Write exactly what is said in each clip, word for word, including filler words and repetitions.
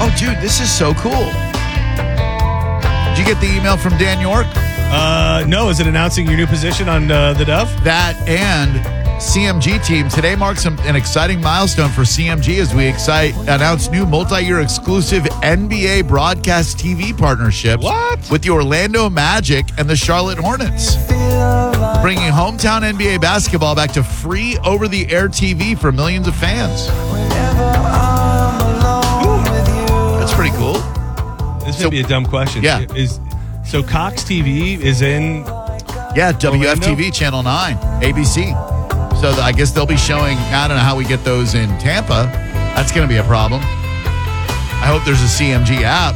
Oh, dude, this is so cool. Did you get the email from Dan York? Uh, no, is it announcing your new position on uh, the Dove? That and C M G team. Today marks an exciting milestone for C M G as we excite, announce new multi-year exclusive N B A broadcast T V partnerships What? with the Orlando Magic and the Charlotte Hornets. Bringing hometown N B A basketball back to free over-the-air T V for millions of fans. That's pretty cool. This So- may be a dumb question. Yeah. Is so Cox T V is in. Yeah, W F T V Orlando? Channel nine, A B C. So the, I guess they'll be showing, I don't know how we get those in Tampa. That's going to be a problem. I hope there's a C M G app.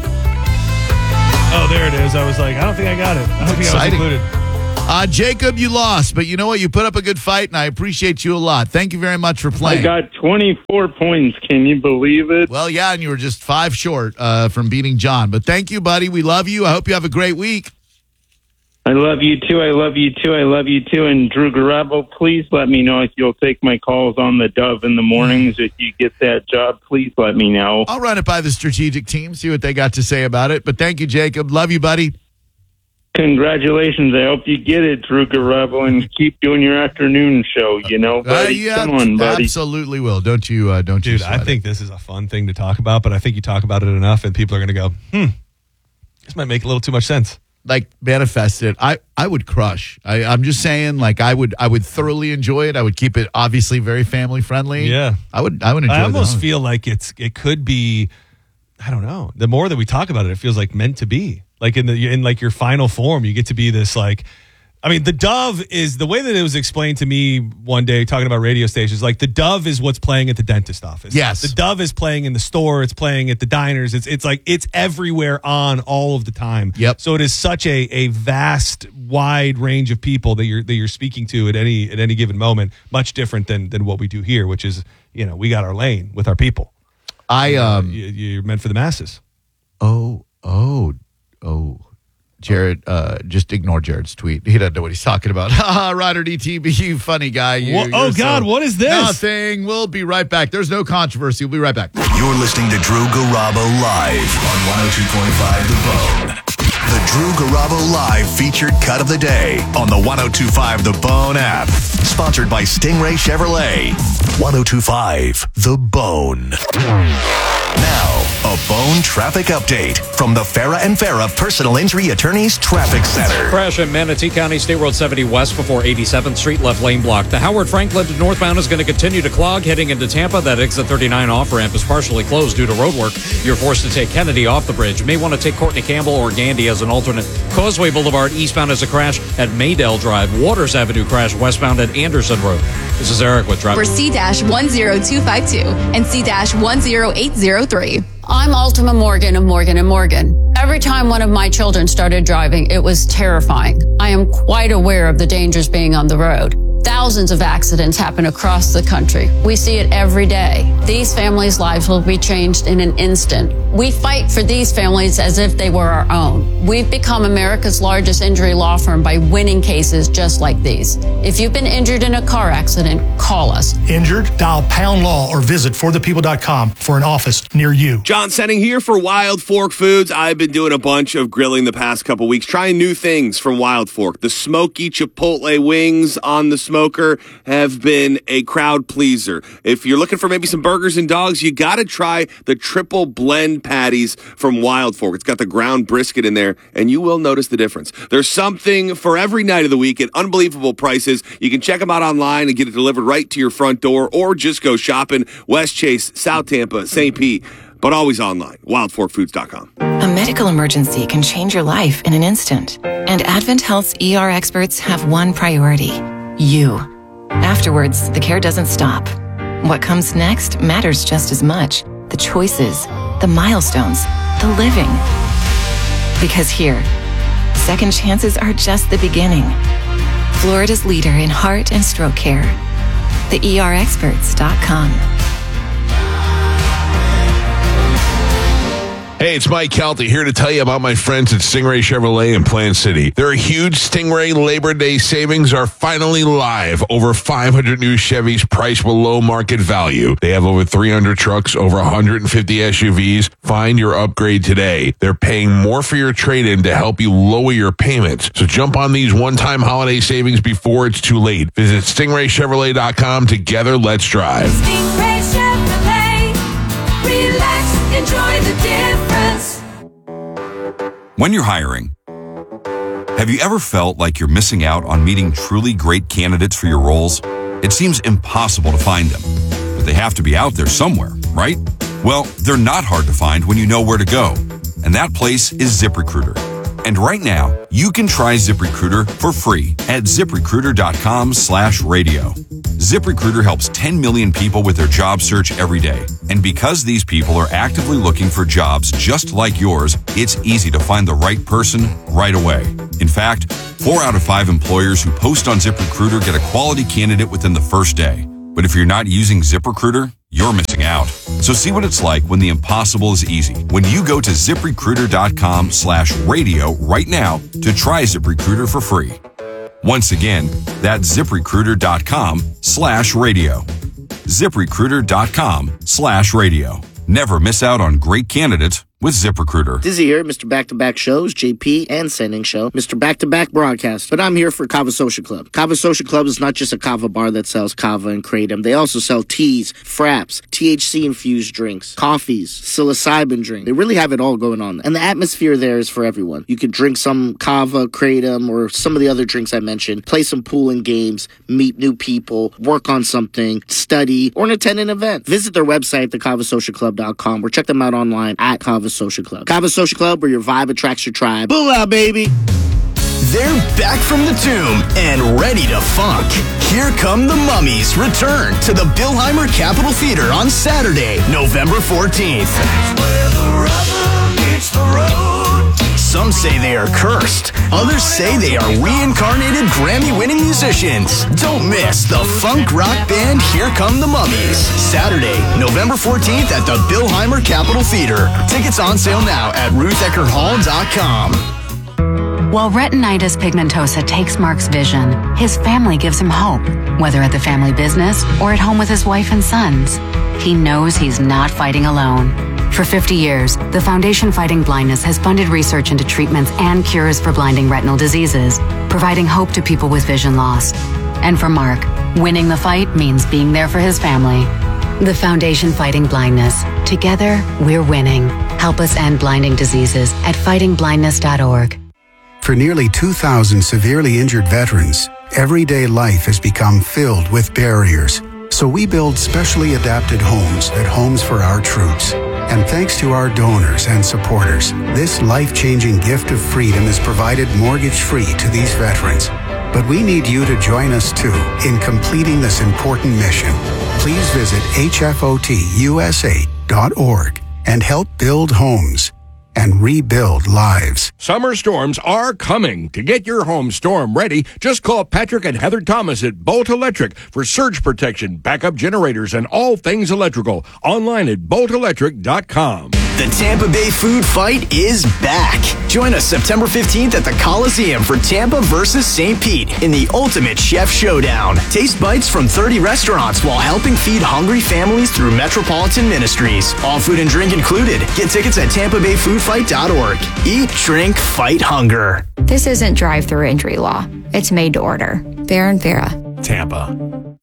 Oh, there it is. I was like, I don't think I got it. I don't think exciting. I was included. Uh, Jacob, you lost, but you know what? You put up a good fight, and I appreciate you a lot. Thank you very much for playing. I got twenty-four points. Can you believe it? Well, yeah, and you were just five short uh, from beating John. But thank you, buddy. We love you. I hope you have a great week. I love you too. I love you too. I love you too. And Drew Garabo, please let me know if you'll take my calls on the Dove in the mornings. If you get that job, please let me know. I'll run it by the strategic team, see what they got to say about it. But thank you, Jacob. Love you, buddy. Congratulations. I hope you get it, Drew Garabo, and keep doing your afternoon show, you know, buddy. Uh, yeah, Come on, buddy. Absolutely will. Don't you, uh, don't you Dude, I sweat think it. this is a fun thing to talk about, but I think you talk about it enough and people are going to go, hmm, this might make a little too much sense. Like, manifest it. I, I would crush. I, I'm just saying, like, I would I would thoroughly enjoy it. I would keep it obviously very family friendly. Yeah. I would I would enjoy I almost that. feel like it's it could be, I don't know. The more that we talk about it, it feels like meant to be. Like in the in like your final form, you get to be this like, I mean, the Dove is the way that it was explained to me one day talking about radio stations. Like the Dove is what's playing at the dentist office. Yes. The Dove is playing in the store. It's playing at the diners. It's it's like it's everywhere on all of the time. Yep. So it is such a a vast, wide range of people that you're that you're speaking to at any at any given moment. Much different than than what we do here, which is, you know, we got our lane with our people. I um You- You're meant for the masses. oh oh oh Jared, uh, just ignore Jared's tweet. He doesn't know what he's talking about. Ha, Ryder D T B, you funny guy. You, What- you're oh, God, what is this? Nothing. We'll be right back. There's no controversy. We'll be right back. You're listening to Drew Garabo live on one oh two point five The Bone. The Drew Garabo Live featured cut of the day on the one oh two point five The Bone app. Sponsored by Stingray Chevrolet. one oh two point five The Bone. Now, a Bone traffic update from the Farah and Farah Personal Injury Attorneys Traffic Center. Crash in Manatee County, State Road seventy west before eighty-seventh Street, left lane blocked. The Howard Franklin to northbound is going to continue to clog. Heading into Tampa, that exit thirty-nine off-ramp is partially closed due to road work. You're forced to take Kennedy off the bridge. You may want to take Courtney Campbell or Gandy as an alternate. Causeway Boulevard eastbound is a crash at Maydale Drive. Waters Avenue crash westbound at Anderson Road. This is Eric with traffic. For C one zero two five two and C one zero eight zero three. I'm Ultima Morgan of Morgan and Morgan. Every time one of my children started driving, it was terrifying. I am quite aware of the dangers being on the road. Thousands of accidents happen across the country. We see it every day. These families' lives will be changed in an instant. We fight for these families as if they were our own. We've become America's largest injury law firm by winning cases just like these. If you've been injured in a car accident, call us. Injured? Dial pound law or visit for the people dot com for an office near you. John Senning here for Wild Fork Foods. I've been doing a bunch of grilling the past couple weeks, trying new things from Wild Fork. The smoky chipotle wings on the smoker have been a crowd pleaser. If you're looking for maybe some burgers and dogs, you got to try the triple blend patties from Wild Fork. It's got the ground brisket in there, and you will notice the difference. There's something for every night of the week at unbelievable prices. You can check them out online and get it delivered right to your front door, or just go shopping West Chase, South Tampa, Saint Pete, but always online, wild fork foods dot com. A medical emergency can change your life in an instant. And Advent Health's E R experts have one priority: you. Afterwards, the care doesn't stop. What comes next matters just as much. The choices, the milestones, the living. Because here, second chances are just the beginning. Florida's leader in heart and stroke care. the E R experts dot com. Hey, it's Mike Kelty here to tell you about my friends at Stingray Chevrolet in Plant City. Their huge Stingray Labor Day savings are finally live. Over five hundred new Chevys priced below market value. They have over three hundred trucks, over one hundred fifty S U Vs. Find your upgrade today. They're paying more for your trade-in to help you lower your payments. So jump on these one-time holiday savings before it's too late. Visit stingray chevrolet dot com. Together, let's drive. Stingray Chevrolet. Relax, enjoy the difference. When you're hiring, have you ever felt like you're missing out on meeting truly great candidates for your roles? It seems impossible to find them, but they have to be out there somewhere, right? Well, they're not hard to find when you know where to go, and that place is ZipRecruiter. And right now, you can try ZipRecruiter for free at ZipRecruiter.com slash radio. ZipRecruiter helps ten million people with their job search every day. And because these people are actively looking for jobs just like yours, it's easy to find the right person right away. In fact, four out of five employers who post on ZipRecruiter get a quality candidate within the first day. But if you're not using ZipRecruiter, you're missing out. So see what it's like when the impossible is easy. When you go to ZipRecruiter.com slash radio right now to try ZipRecruiter for free. Once again, that's ZipRecruiter.com slash radio. ZipRecruiter.com slash radio. Never miss out on great candidates with ZipRecruiter. Dizzy here, Mister Back-to-Back Shows, J P, and Sending Show, Mister Back-to-Back Broadcast. But I'm here for Kava Social Club. Kava Social Club is not just a kava bar that sells kava and kratom. They also sell teas, fraps, T H C-infused drinks, coffees, psilocybin drink. They really have it all going on. And the atmosphere there is for everyone. You could drink some kava, kratom, or some of the other drinks I mentioned, play some pool and games, meet new people, work on something, study, or attend an event. Visit their website, the kava social club dot com, or check them out online at Kava Social Club. Kava Social Club, where your vibe attracts your tribe. Booyah, baby! They're back from the tomb and ready to funk. Here Come the Mummies return to the Billheimer Capitol Theater on Saturday, November fourteenth. Where the rubber meets the road. Some say they are cursed. Others say they are reincarnated Grammy-winning musicians. Don't miss the funk rock band Here Come the Mummies. Saturday, November fourteenth at the Billheimer Capitol Theater. Tickets on sale now at ruth ecker hall dot com. While retinitis pigmentosa takes Mark's vision, his family gives him hope, whether at the family business or at home with his wife and sons. He knows he's not fighting alone. For fifty years, the Foundation Fighting Blindness has funded research into treatments and cures for blinding retinal diseases, providing hope to people with vision loss. And for Mark, winning the fight means being there for his family. The Foundation Fighting Blindness. Together, we're winning. Help us end blinding diseases at fighting blindness dot org. For nearly two thousand severely injured veterans, everyday life has become filled with barriers. So we build specially adapted homes at Homes for Our Troops. And thanks to our donors and supporters, this life-changing gift of freedom is provided mortgage-free to these veterans. But we need you to join us too in completing this important mission. Please visit H F O T U S A dot org and help build homes and rebuild lives. Summer storms are coming. To get your home storm ready, just call Patrick and Heather Thomas at Bolt Electric for surge protection, backup generators, and all things electrical. Online at bolt electric dot com. The Tampa Bay Food Fight is back. Join us September fifteenth at the Coliseum for Tampa versus Saint Pete in the ultimate chef showdown. Taste bites from thirty restaurants while helping feed hungry families through Metropolitan Ministries. All food and drink included. Get tickets at tampa bay food fight dot org. Eat, drink, fight hunger. This isn't drive-through injury law. It's made to order. Vera and Vera. Tampa.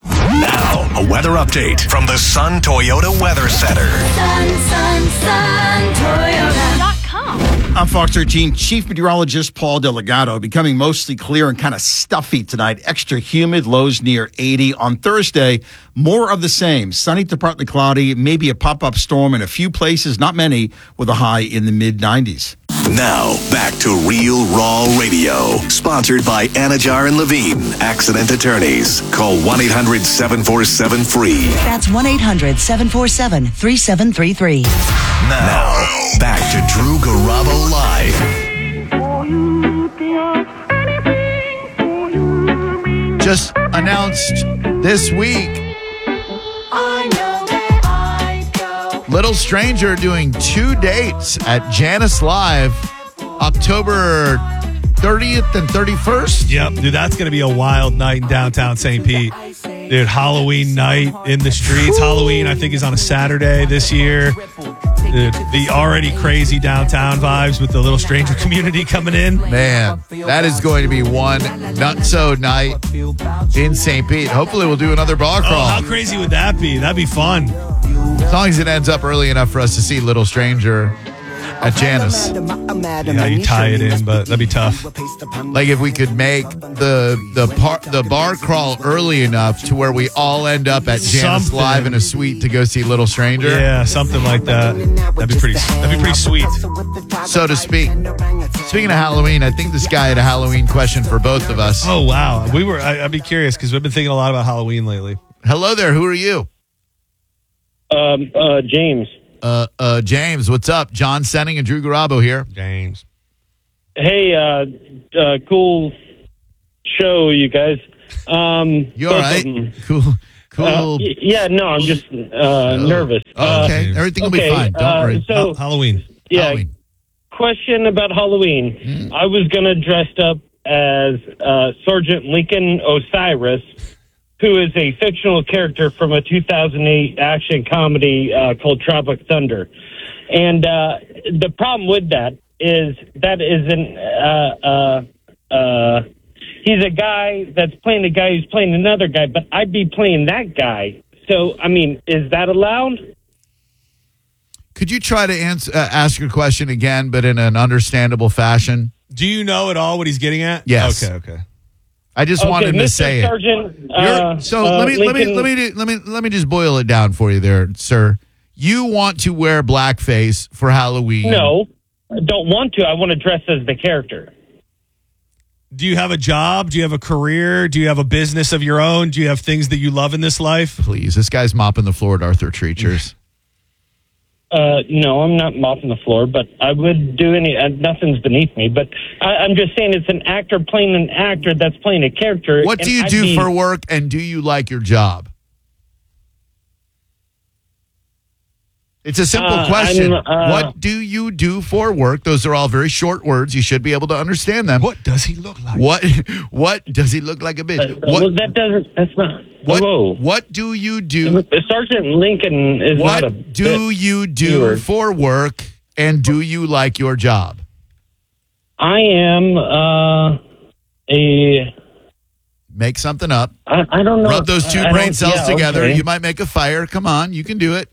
Now, a weather update from the Sun Toyota Weather Center. Sun, sun, sun, Toyota dot com. I'm Fox thirteen Chief Meteorologist Paul Delgado. Becoming mostly clear and kind of stuffy tonight. Extra humid, lows near eighty. On Thursday, more of the same. Sunny to partly cloudy, maybe a pop-up storm in a few places, not many, with a high in the mid nineties. Now, back to Real Raw Radio. Sponsored by Anajar and Levine, Accident Attorneys. Call one eight hundred seven four seven free. That's one eight hundred seven four seven three seven three three. Now, back to Drew Garabo Live. Just announced this week, Little Stranger doing two dates at Janice Live, October thirtieth and thirty-first. Yep, dude, that's going to be a wild night in downtown Saint Pete. Dude, Halloween night in the streets. Halloween, I think, is on a Saturday this year. Dude, the already crazy downtown vibes with the Little Stranger community coming in. Man, that is going to be one nutso night in Saint Pete. Hopefully we'll do another bar crawl. Oh, how crazy would that be? That'd be fun. As long as it ends up early enough for us to see Little Stranger at Janice. Yeah, you tie it in, but that'd be tough. Like if we could make the the par, the bar crawl early enough to where we all end up at Janice Something. Live in a suite to go see Little Stranger. Yeah, something like that. That'd be pretty. That'd be pretty sweet. So to speak. Speaking of Halloween, I think this guy had a Halloween question for both of us. Oh wow, we were. I, I'd be curious because we've been thinking a lot about Halloween lately. Hello there. Who are you? Um, uh, James. Uh, uh, James, what's up? John Senning and Drew Garabo here. James. Hey, uh, uh, cool show, you guys. Um, you all right? Cool. Cool. Uh, y- yeah, no, I'm just uh, nervous. Oh, okay, Uh, everything will okay, be fine. Don't uh, worry. So, Halloween. yeah, Halloween. question about Halloween. Mm. I was going to dress up as uh, Sergeant Lincoln Osiris, who is a fictional character from a two thousand eight action comedy uh, called Tropic Thunder. And uh, the problem with that is that is an uh, uh, uh, he's a guy that's playing a guy who's playing another guy, but I'd be playing that guy. So, I mean, is that allowed? Could you try to answer, uh, ask your question again, but in an understandable fashion? Do you know at all what he's getting at? Yes. Okay. Okay. I just Okay, wanted to Mister say Sergeant, it. uh, You're- so uh, let me let me Lincoln- let me do- let me let me just boil it down for you there, sir. You want to wear blackface for Halloween? No, I don't want to. I want to dress as the character. Do you have a job? Do you have a career? Do you have a business of your own? Do you have things that you love in this life? Please, this guy's mopping the floor at Arthur Treachers. Uh, no, I'm not mopping the floor, but I would do any. Uh, nothing's beneath me, but I, I'm just saying it's an actor playing an actor that's playing a character. What and do you I'd do be- for work, and do you like your job? It's a simple Uh, question. I'm, uh, what do you do for work? Those are all very short words. You should be able to understand them. What does he look like? What What does he look like a bitch? Uh, What well, that doesn't. That's not. what, Whoa. what do you do? Sergeant Lincoln is What not a. do bit you do viewer. for work, and do you like your job? I am uh, a. Make something up. I, I don't know. Rub those two I- I brain don't- cells yeah, together. okay. You might make a fire. Come on, you can do it.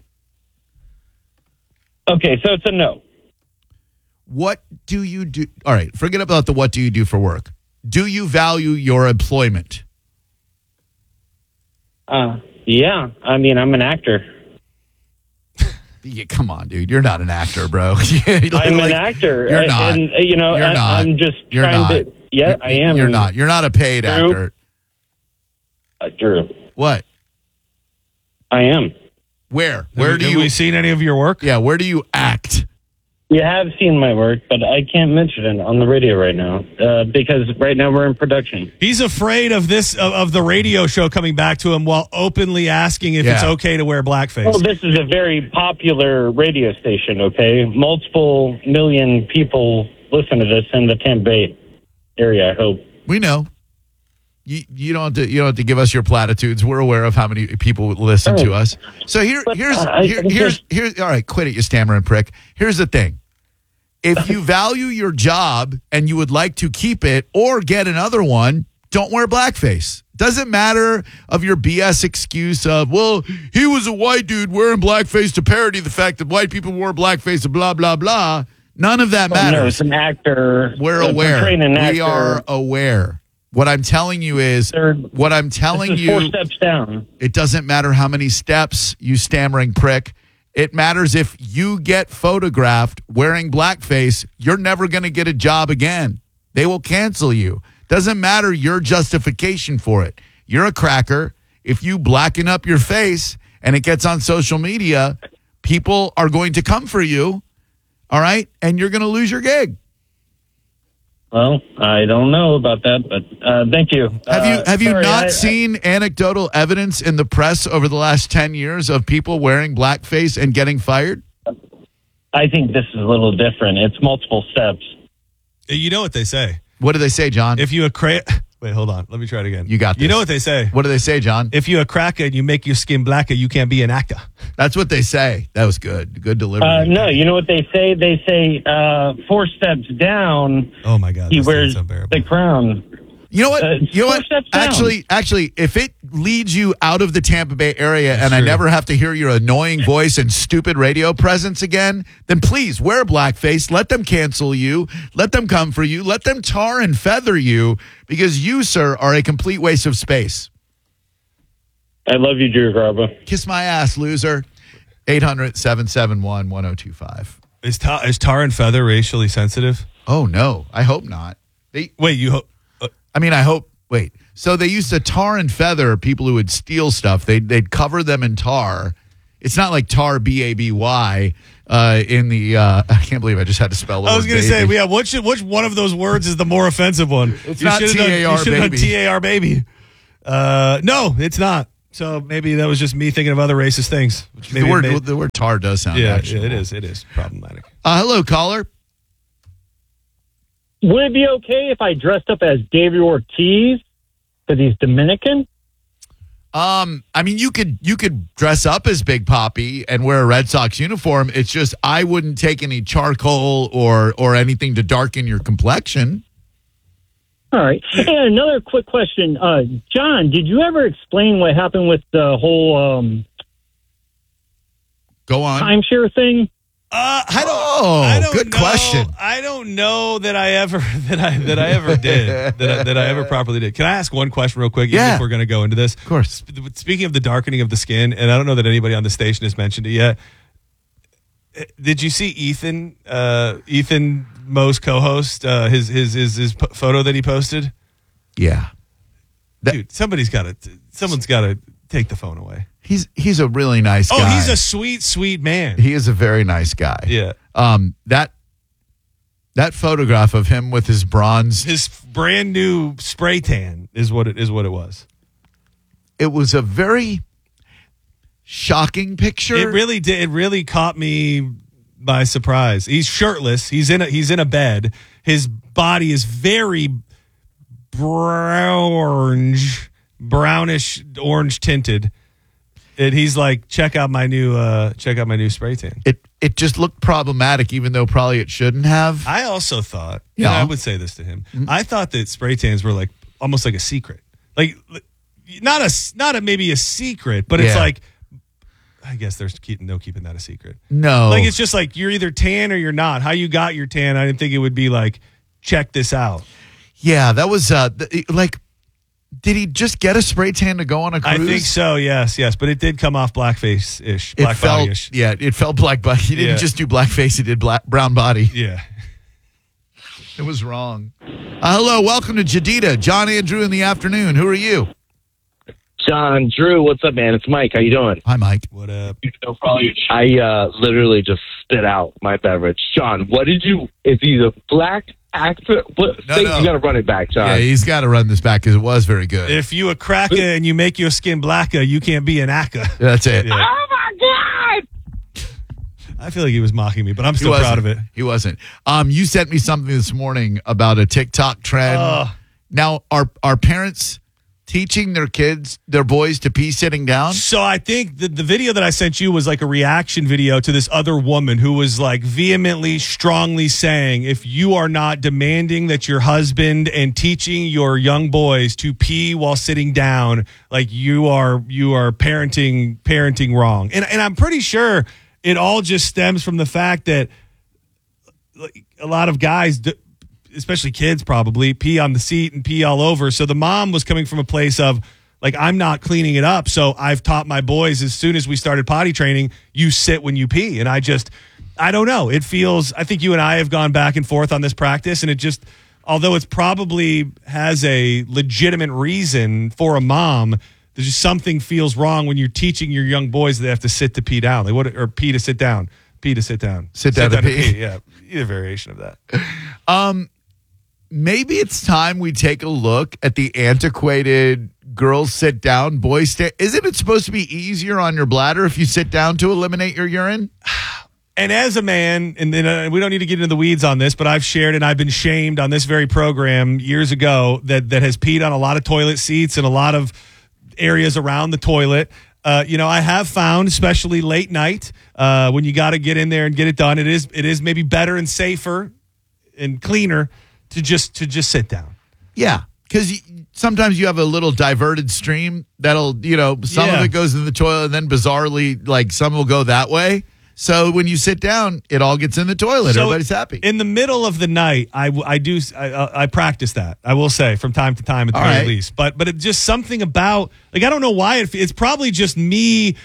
Okay, so it's a no. What do you do? All right, forget about the what do you do for work. Do you value your employment? Uh, yeah, I mean, I'm an actor. Yeah, come on, dude. You're not an actor, bro. Like- I'm like, an actor. You're uh, not. And, uh, you know, You're I, not. I'm just You're trying not. to. Yeah, I am. You're not. You're not a paid Drew? actor. Uh, Drew. What? I am. Where? Where Have do we- you have we seen any of your work? Yeah, where do you act? You have seen my work, but I can't mention it on the radio right now uh, because right now we're in production. He's afraid of this of, of the radio show coming back to him while openly asking if Yeah. it's okay to wear blackface. Well, this is a very popular radio station, okay? Multiple million people listen to this in the Tampa Bay area, I hope. We know. You, you don't have to you don't have to give us your platitudes. We're aware of how many people listen to us. So here here's I- here, I here's just- here's all right, quit it, you stammering prick. Here's the thing. If you value your job and you would like to keep it or get another one, don't wear blackface. Doesn't matter of your B S excuse of, well, he was a white dude wearing blackface to parody the fact that white people wore blackface and blah, blah, blah. None of that Oh, no, matters. it's an actor. We're uh, aware. portraying an We actor. are aware. What I'm telling you is, what I'm telling This is you, four steps down. it doesn't matter how many steps, you stammering prick. It matters if you get photographed wearing blackface, you're never going to get a job again. They will cancel you. Doesn't matter your justification for it. You're a cracker. If you blacken up your face and it gets on social media, people are going to come for you, all right? And you're going to lose your gig. Well, I don't know about that, but uh, thank you. Have you Uh, have you sorry, not I- seen anecdotal evidence in the press over the last ten years of people wearing blackface and getting fired? I think this is a little different. It's multiple steps. You know what they say. What do they say, John? If you a cra- Wait, hold on. Let me try it again. You got this. You know what they say. What do they say, John? If you a cracker and you make your skin blacker, you can't be an actor. That's what they say. That was good. Good delivery. Uh, no, you know what they say? They say uh, four steps down. Oh my God, he this wears thing's unbearable. the crown. You know what? Uh, you know four what? steps down. Actually, actually, if it leads you out of the Tampa Bay area and I true. never have to hear your annoying voice and stupid radio presence again, then please wear blackface. Let them cancel you. Let them come for you. Let them tar and feather you because you, sir, are a complete waste of space. I love you, Drew Garbo. Kiss my ass, loser. eight hundred, seven seven one, one oh two five. Is tar, is tar and feather racially sensitive? Oh, no. I hope not. They Wait, you hope. I mean, I hope. Wait. So they used to tar and feather people who would steal stuff. They'd, they'd cover them in tar. It's not like tar, B A B Y, uh, in the. Uh, I can't believe I just had to spell the I was word going to say, baby. yeah, which, which one of those words is the more offensive one? It's You not should've done- T A R You should have done baby. T A R baby. Uh, no, it's not. So maybe that was just me thinking of other racist things. Which The maybe word, made- the word tar does sound yeah, actual. yeah, it is. It is problematic. Uh, hello, caller. Would it be okay if I dressed up as David Ortiz because he's Dominican? Um, I mean, you could you could dress up as Big Papi and wear a Red Sox uniform. It's just I wouldn't take any charcoal or or anything to darken your complexion. All right. And another quick question. Uh, John, did you ever explain what happened with the whole um, Go on. timeshare thing? Uh, I don't. Oh, I don't good know, question. I don't know that I ever that I that I ever did that I, that I ever properly did. Can I ask one question real quick? Even Yeah. if we're going to go into this, Of course. Sp- Speaking of the darkening of the skin, and I don't know that anybody on the station has mentioned it yet. eh, Did you see Ethan? Uh, Ethan Moe's co-host, uh, his his his his p- photo that he posted. Yeah. Dude, somebody's got to. Someone's got to take the phone away. He's he's a really nice Oh, guy. he's a sweet, sweet man. He is a very nice guy. Yeah. Um, that that photograph of him with his bronze, His brand new spray tan is what it is. What it was. it was a very shocking picture. It really did. It really caught me by surprise. He's shirtless. He's in a he's in a bed. His body is very orange, brownish orange tinted. And he's like, check out my new uh check out my new spray tan. It it just looked problematic, even though probably it shouldn't have. I also thought, Yeah. and I would say this to him. I thought that spray tans were like almost like a secret, like not a not a maybe a secret, but it's Yeah. like I guess there's keep, no keeping that a secret. No. Like it's just like you're either tan or you're not. How you got your tan? I didn't think it would be like check this out. Yeah, that was uh th- like. Did he just get a spray tan to go on a cruise? I think so. Yes, yes, but it did come off blackface ish, It black felt, body ish. yeah, it felt black body. He didn't Yeah. just do blackface; he did black brown body. Yeah, it was wrong. Uh, hello, welcome to Jadida, John Andrew in the afternoon. Who are you? John, Drew, what's up, man? It's Mike. How you doing? Hi, Mike. What up? I uh, literally just spit out my beverage. John, what did you? Is he a black actor? What? No, think no. You got to run it back, John. Yeah, he's got to run this back because it was very good. If you a cracker and you make your skin blacker, you can't be an actor. That's it. Yeah. Oh my God! I feel like he was mocking me, but I'm He still wasn't. proud of it. He wasn't. Um, you sent me something this morning about a TikTok trend. Ugh. Now, are are parents teaching their kids, their boys, to pee sitting down? So I think the, the video that I sent you was like a reaction video to this other woman who was like vehemently, strongly saying, if you are not demanding that your husband and teaching your young boys to pee while sitting down, like you are you are parenting parenting wrong. And and I'm pretty sure it all just stems from the fact that like, a lot of guys d- especially kids probably pee on the seat and pee all over. So the mom was coming from a place of like, I'm not cleaning it up. So I've taught my boys as soon as we started potty training, you sit when you pee. And I just, I don't know. It feels, I think you and I have gone back and forth on this practice. And it just, although it's probably has a legitimate reason for a mom, there's just something feels wrong when you're teaching your young boys that they have to sit to pee down. Like what, or pee to sit down, pee to sit down. Sit down to pee. Yeah. Either variation of that. Um, maybe it's time we take a look at the antiquated girls sit down, boys stand. Isn't it supposed to be easier on your bladder if you sit down to eliminate your urine? And as a man, and then, uh, we don't need to get into the weeds on this, but I've shared and I've been shamed on this very program years ago that, that has peed on a lot of toilet seats and a lot of areas around the toilet. Uh, you know, I have found, especially late night, uh, when you got to get in there and get it done, it is it is maybe better and safer and cleaner to just to just sit down. Yeah, because sometimes you have a little diverted stream that'll, you know, some Yeah. of it goes in the toilet, and then bizarrely, like some will go that way. So when you sit down, it all gets in the toilet. So Everybody's happy. In the middle of the night, I, I do I, I practice that. I will say from time to time at the All very right. least. But but it's just something about like I don't know why it, it's probably just me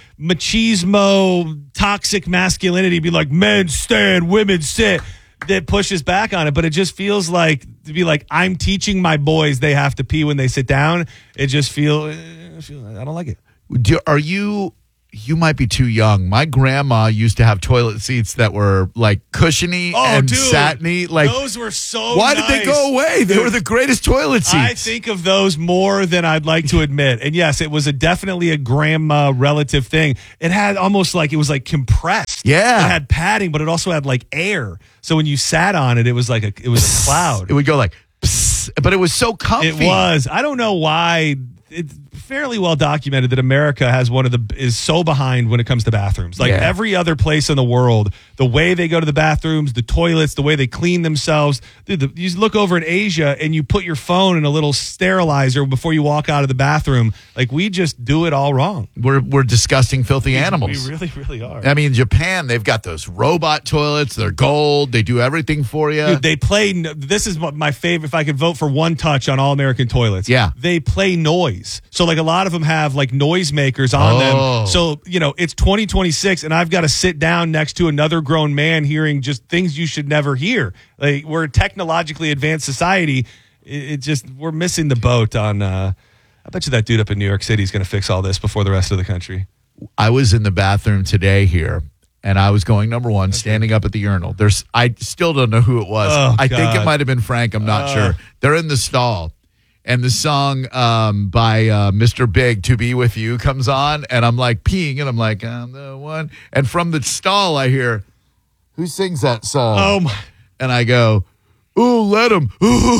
machismo toxic masculinity be like men stand, women sit that pushes back on it. But it just feels like to be like I'm teaching my boys they have to pee when they sit down. It just feel, eh, feel I don't like it. Do, are you? You might be too young. My grandma used to have toilet seats that were like cushiony Oh, and dude, satiny. Like those were so. Why did they nice. go away? They Dude, were the greatest toilet seats. I think of those more than I'd like to admit. And yes, it was a definitely a grandma relative thing. It had almost like it was like compressed. Yeah. It had padding, but it also had like air. So when you sat on it, it was like a it was a cloud. It would go like, psst, but it was so comfy. It was. I don't know why. It's fairly well documented that America has one of the is so behind when it comes to bathrooms. Like Yeah. every other place in the world, the way they go to the bathrooms, the toilets, the way they clean themselves. Dude, the, you look over in Asia and you put your phone in a little sterilizer before you walk out of the bathroom. Like we just do it all wrong. We're we're disgusting, filthy animals. We really, really are. I mean, Japan, they've got those robot toilets. They're gold. They do everything for you. Dude, they play. This is what my favorite. If I could vote for one touch on all American toilets, Yeah. they play noise. So like a lot of them have like noise makers on Oh. them. So you know it's twenty twenty-six, and I've got to sit down next to another grown man hearing just things you should never hear. Like we're a technologically advanced society. It, it just we're missing the boat on. Uh, I bet you that dude up in New York City is going to fix all this before the rest of the country. I was in the bathroom today here, and I was going number one, standing up at the urinal. There's, I still don't know who it was. Oh, I think it God. might have been Frank. I'm not Uh. sure. They're in the stall, and the song um, by uh, Mister Big, "To Be With You," comes on, and I'm like peeing, and I'm like, I'm the one. And from the stall, I hear, who sings that song? Oh my! And I go, ooh, let him.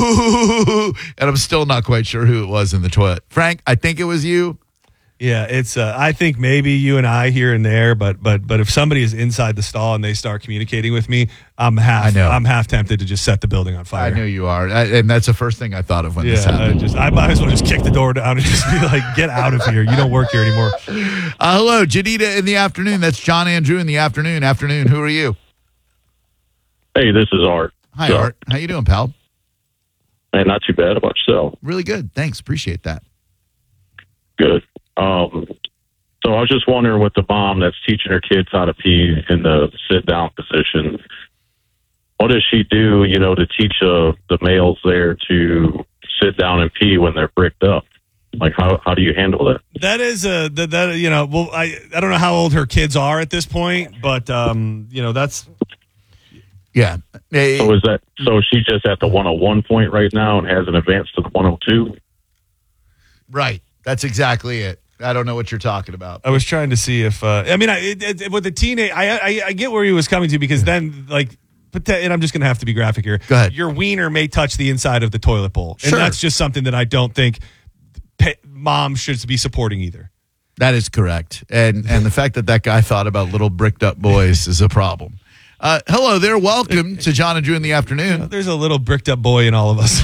Ooh. And I'm still not quite sure who it was in the toilet. Frank, I think it was you. Yeah, it's. Uh, I think maybe you and I here and there, but but but if somebody is inside the stall and they start communicating with me, I'm half. I know. I'm half tempted to just set the building on fire. I knew you are. I, and that's the first thing I thought of when this Yeah, I happened. just I might as well just kick the door down and just be like, get out of here. You don't work here anymore. Uh, hello, Jadita in the afternoon. That's John Andrew in the afternoon. Afternoon. Who are you? Hey, this is Art. Hi, So- Art. How you doing, pal? Hey, not too bad. About yourself? Really good. Thanks. Appreciate that. Good. Um, so I was just wondering with the mom that's teaching her kids how to pee in the sit down position, what does she do, you know, to teach uh, the males there to sit down and pee when they're bricked up? Like, how, how do you handle that? That is a that, that you know. Well, I I don't know how old her kids are at this point, but um, you know that's yeah. So is that so? She's just at the one oh one point right now and hasn't advanced to the one oh two. Right. That's exactly it. I don't know what you're talking about. I was trying to see if uh, I mean, I, it, it, with the teenage, I, I I get where he was coming to because then like, but the- and I'm just going to have to be graphic here. Go ahead. Your wiener may touch the inside of the toilet bowl, Sure. and that's just something that I don't think pe- mom should be supporting either. That is correct. And and the fact that that guy thought about little bricked up boys is a problem. Uh, hello there. Welcome to John and Drew in the afternoon. There's a little bricked up boy in all of us.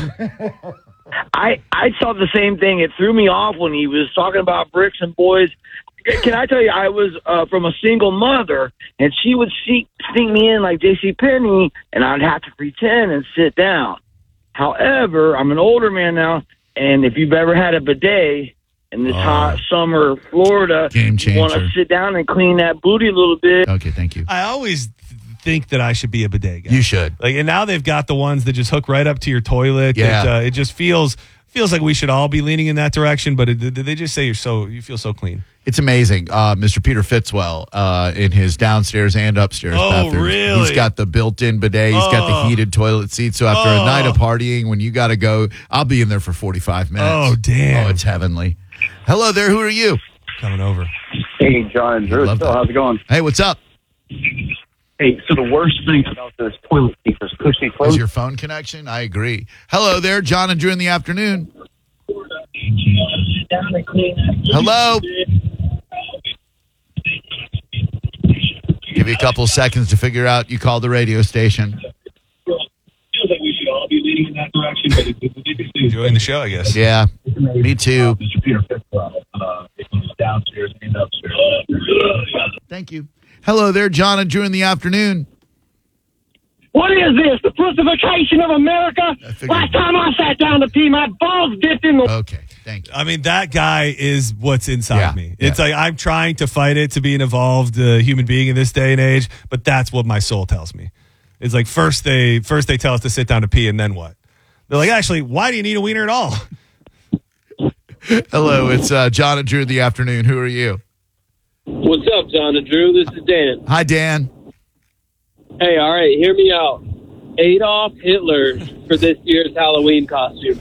I I saw the same thing. It threw me off when he was talking about bricks and boys. Can I tell you, I was uh, from a single mother, and she would sneak, sneak me in like J C Penney, and I'd have to pretend and sit down. However, I'm an older man now, and if you've ever had a bidet in this Oh. hot summer Florida, Game you want to changer. sit down and clean that booty a little bit. Okay, thank you. I always think that I should be a bidet guy. You should. Like, and now they've got the ones that just hook right up to your toilet. Yeah. That, uh, it just feels feels like we should all be leaning in that direction. But it, they just say you're so you feel so clean. It's amazing. Uh, Mister Peter Fitzwell uh, in his downstairs and upstairs Oh, bathrooms. really? He's got the built-in bidet. He's got Oh. the heated toilet seat. So after a Oh. night of partying, when you got to go, I'll be in there for forty-five minutes. Oh, damn. Oh, it's heavenly. Hello there. Who are you? Coming over. Hey, John and Drew. Love Phil, that. how's it going? Hey, what's up? Hey, so the worst thing about those toilet seats is cushy Is clothes. your phone connection? I agree. Hello there, John and Drew in the afternoon. Hello. Give you a couple seconds to figure out you called the radio station. Enjoying the show, I guess. Yeah, me too. Thank you. Hello there, John and Drew in the afternoon. What is this? The crucifixion of America? figured- Last time I sat down to pee, my balls dipped in the. Okay, thank you. I mean, that guy is what's inside Yeah, me. It's like I'm trying to fight it to be an evolved uh, human being in this day and age, but that's what my soul tells me. It's like first they first they tell us to sit down to pee, and then what? They're like, actually, why do you need a wiener at all? Hello, it's uh, John and Drew in the afternoon. Who are you? What's up, John and Drew? This is Dan. Hi, Dan. Hey, all right, hear me out. Adolf Hitler for this year's Halloween costume.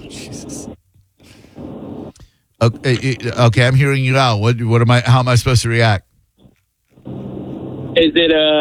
Okay, okay, I'm hearing you out. What? What am I? How am I supposed to react? Is it a